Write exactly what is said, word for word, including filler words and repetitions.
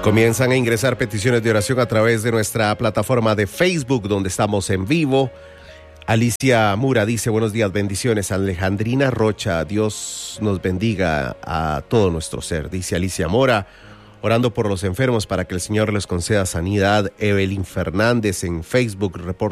Comienzan a ingresar peticiones de oración a través de nuestra plataforma de Facebook, donde estamos en vivo. Alicia Mura dice, buenos días, bendiciones. Alejandrina Rocha, Dios nos bendiga a todo nuestro ser. Dice Alicia Mora, orando por los enfermos para que el Señor les conceda sanidad. Evelyn Fernández en Facebook reporta